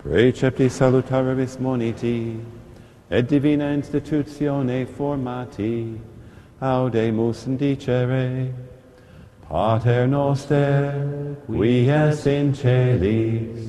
Precepti salutaris moniti, et divina institutione formati, audemus indicere. Pater noster, qui es in celis,